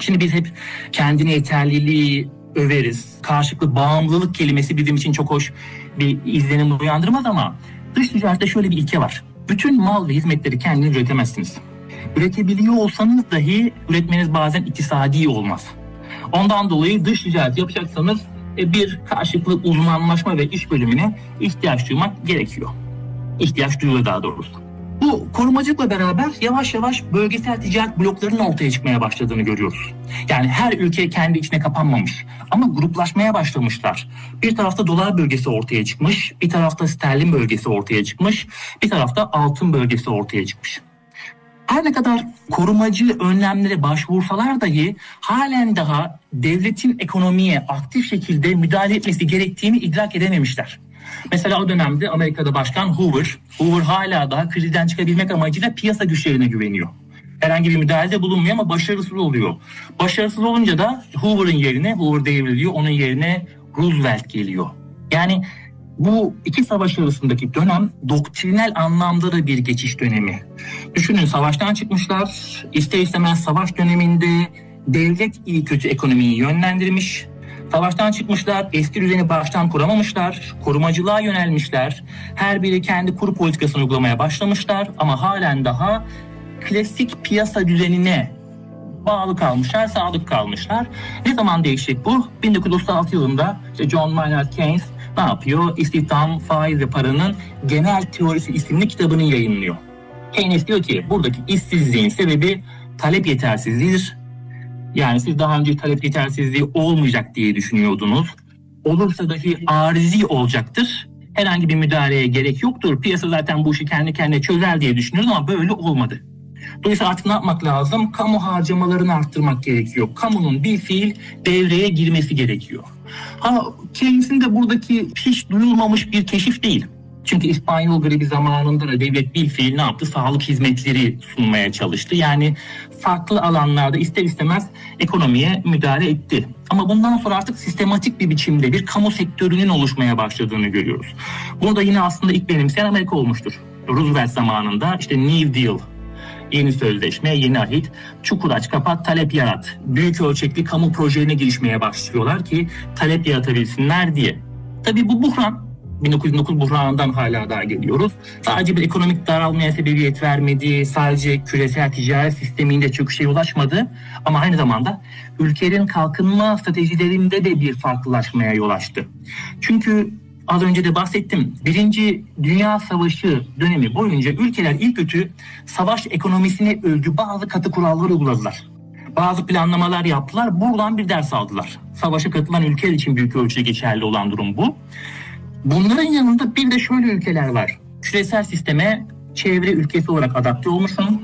Şimdi biz hep kendine yeterliliği överiz. Karşılıklı bağımlılık kelimesi bizim için çok hoş bir izlenim uyandırmaz ama dış ticarette şöyle bir ilke var. Bütün mal ve hizmetleri kendiniz üretemezsiniz. Üretebiliyor olsanız dahi üretmeniz bazen iktisadi olmaz. Ondan dolayı dış ticaret yapacaksanız bir karşılıklı uzmanlaşma ve iş bölümüne ihtiyaç duymak gerekiyor. İhtiyaç duyuyor daha doğrusu. Bu korumacılıkla beraber yavaş yavaş bölgesel ticaret bloklarının ortaya çıkmaya başladığını görüyoruz. Yani her ülke kendi içine kapanmamış ama gruplaşmaya başlamışlar. Bir tarafta dolar bölgesi ortaya çıkmış, bir tarafta sterlin bölgesi ortaya çıkmış, bir tarafta altın bölgesi ortaya çıkmış. Her ne kadar korumacı önlemlere başvursalar dahi halen daha devletin ekonomiye aktif şekilde müdahale etmesi gerektiğini idrak edememişler. Mesela o dönemde Amerika'da Başkan Hoover hala daha krizden çıkabilmek amacıyla piyasa güçlerine güveniyor. Herhangi bir müdahalede bulunmuyor ama başarısız oluyor. Başarısız olunca da Hoover devriliyor, onun yerine Roosevelt geliyor. Yani bu iki savaş arasındaki dönem doktrinal anlamda da bir geçiş dönemi. Düşünün, savaştan çıkmışlar, ister istemez savaş döneminde devlet iyi kötü ekonomiyi yönlendirmiş. Savaştan çıkmışlar, eski düzeni baştan kuramamışlar, korumacılığa yönelmişler. Her biri kendi kur politikasını uygulamaya başlamışlar ama halen daha klasik piyasa düzenine bağlı kalmışlar, sadık kalmışlar. Ne zaman değişecek bu? 1936 yılında John Maynard Keynes ne yapıyor? İstihdam, faiz ve paranın genel teorisi isimli kitabını yayınlıyor. Keynes diyor ki buradaki işsizliğin sebebi talep yetersizliğidir. Yani siz daha önce talep yetersizliği olmayacak diye düşünüyordunuz. Olursa dahi arizi olacaktır. Herhangi bir müdahaleye gerek yoktur. Piyasa zaten bu işi kendi kendine çözer diye düşünüyoruz ama böyle olmadı. Dolayısıyla artık ne yapmak lazım? Kamu harcamalarını arttırmak gerekiyor. Kamunun bir fiil devreye girmesi gerekiyor. Keynes'in de buradaki hiç duyulmamış bir keşif değil. Çünkü İspanyol gribi zamanında da devlet bir fiil ne yaptı? Sağlık hizmetleri sunmaya çalıştı. Yani farklı alanlarda ister istemez ekonomiye müdahale etti. Ama bundan sonra artık sistematik bir biçimde bir kamu sektörünün oluşmaya başladığını görüyoruz. Bunu da yine aslında ilk benimseyen Amerika olmuştur. Roosevelt zamanında işte New Deal, yeni sözleşme, yeni ahit, çukur aç, kapat, talep yarat. Büyük ölçekli kamu projelerine girişmeye başlıyorlar ki talep yaratabilsinler diye. Tabii bu buhran, 1909 buhranından hala daha geliyoruz. Sadece bir ekonomik daralmaya sebebiyet vermedi, sadece küresel ticaret sisteminde çöküşe ulaşmadı ama aynı zamanda ülkelerin kalkınma stratejilerinde de bir farklılaşmaya yol açtı. Çünkü az önce de bahsettim, Birinci Dünya Savaşı dönemi boyunca ülkeler ilk kötü savaş ekonomisine özgü bazı katı kurallar uyguladılar. Bazı planlamalar yaptılar, buradan bir ders aldılar. Savaşa katılan ülkeler için büyük ölçüde geçerli olan durum bu. Bunların yanında bir de şöyle ülkeler var. Küresel sisteme çevre ülkesi olarak adapte olmuşsun.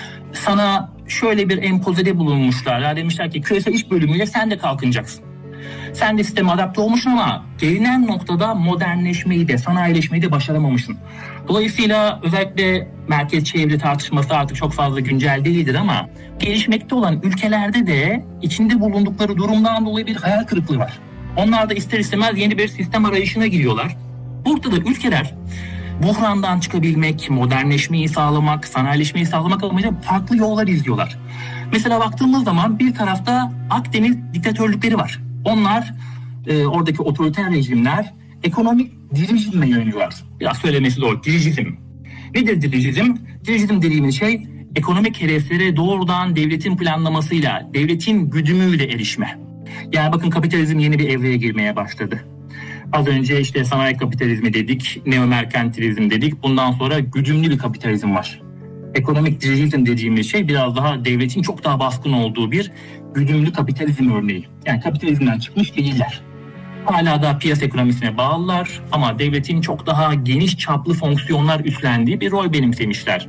Sana şöyle bir empozede bulunmuşlar. Yani demişler ki küresel iş bölümüyle sen de kalkınacaksın. Sen de sisteme adapte olmuşsun ama gelinen noktada modernleşmeyi de, sanayileşmeyi de başaramamışsın. Dolayısıyla özellikle merkez çevre tartışması artık çok fazla güncel değildir ama gelişmekte olan ülkelerde de içinde bulundukları durumdan dolayı bir hayal kırıklığı var. Onlar da ister istemez yeni bir sistem arayışına giriyorlar. Burada da ülkeler buhrandan çıkabilmek, modernleşmeyi sağlamak, sanayileşmeyi sağlamak amacıyla farklı yollar izliyorlar. Mesela baktığımız zaman bir tarafta Akdeniz diktatörlükleri var. Onlar, oradaki otoriter rejimler ekonomik dirijizme yöneliyorlar. Biraz söylemesi zor, dirijizm. Nedir dirijizm? Dirijizm dediğimiz şey ekonomik hedeflere doğrudan devletin planlamasıyla, devletin güdümüyle erişme. Yani bakın kapitalizm yeni bir evreye girmeye başladı. Az önce işte sanayi kapitalizmi dedik, neomerkantilizm dedik. Bundan sonra güdümlü bir kapitalizm var. Ekonomik dirijizm dediğimiz şey biraz daha devletin çok daha baskın olduğu bir güdümlü kapitalizm örneği. Yani kapitalizmden çıkmış değiller. Hala da piyasa ekonomisine bağlılar ama devletin çok daha geniş çaplı fonksiyonlar üstlendiği bir rol benimsemişler.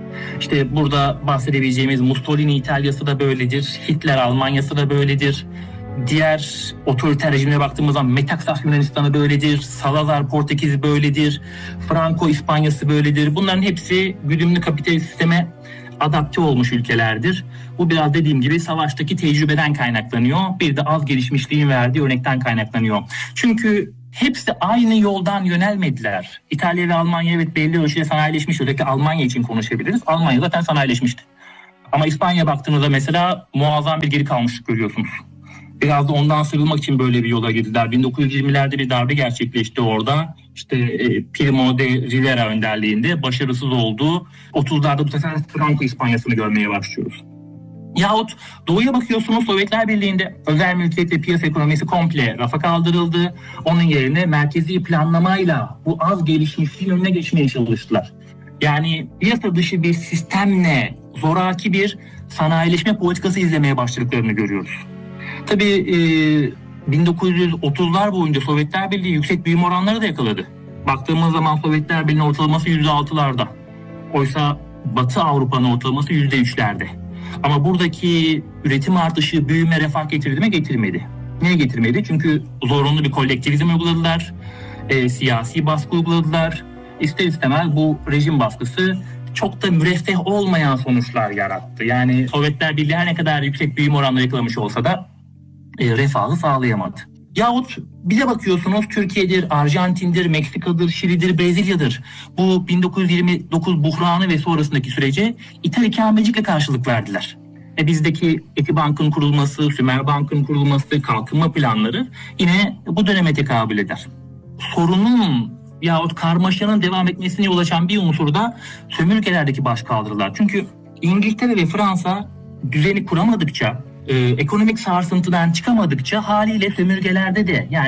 İşte burada bahsedebileceğimiz Mussolini İtalya'sı da böyledir, Hitler Almanya'sı da böyledir. Diğer otoriter rejimlere baktığımız zaman Metaxas Yunanistan'ı böyledir, Salazar Portekiz'i böyledir, Franco İspanya'sı böyledir. Bunların hepsi güdümlü kapitalist sisteme adapte olmuş ülkelerdir. Bu biraz dediğim gibi savaştaki tecrübeden kaynaklanıyor. Bir de az gelişmişliğin verdiği örnekten kaynaklanıyor. Çünkü hepsi aynı yoldan yönelmediler. İtalya ve Almanya evet belli ölçüde sanayileşmiş. Özellikle Almanya için konuşabiliriz. Almanya zaten sanayileşmişti. Ama İspanya baktığınızda mesela muazzam bir geri kalmışlık görüyorsunuz. Biraz da ondan sıyrılmak için böyle bir yola girdiler. 1920'lerde bir darbe gerçekleşti orada. İşte Primo de Rivera önderliğinde başarısız oldu. 30'larda bu sefer Franco İspanyası'nı görmeye başlıyoruz. Yahut doğuya bakıyorsunuz, Sovyetler Birliği'nde özel mülkiyet ve piyasa ekonomisi komple rafa kaldırıldı. Onun yerine merkezi planlamayla bu az gelişmişliğin önüne geçmeye çalıştılar. Yani piyasa dışı bir sistemle zoraki bir sanayileşme politikası izlemeye başladıklarını görüyoruz. Tabii 1930'lar boyunca Sovyetler Birliği yüksek büyüme oranları da yakaladı. Baktığımız zaman Sovyetler Birliği'nin ortalaması %6'larda. Oysa Batı Avrupa'nın ortalaması %3'lerde. Ama buradaki üretim artışı büyüme refah getirdi mi? Getirmedi. Niye getirmedi? Çünkü zorunlu bir kolektivizm uyguladılar. Siyasi baskı uyguladılar. İster istemez bu rejim baskısı çok da müreffeh olmayan sonuçlar yarattı. Yani Sovyetler Birliği her ne kadar yüksek büyüme oranları yakalamış olsa da refahı sağlayamadı. Yahut bize bakıyorsunuz, Türkiye'dir, Arjantin'dir, Meksika'dır, Şili'dir, Brezilya'dır. Bu 1929 buhranı ve sonrasındaki sürece ithal ikamecilikle karşılık verdiler. Bizdeki Etibank'ın kurulması, Sümerbank'ın kurulması, kalkınma planları yine bu döneme tekabül eder. Sorunun yahut karmaşanın devam etmesine yol açan bir unsur da sömürgelerdeki başkaldırılar. Çünkü İngiltere ve Fransa düzeni kuramadıkça, ekonomik sarsıntıdan çıkamadıkça haliyle sömürgelerde de, yani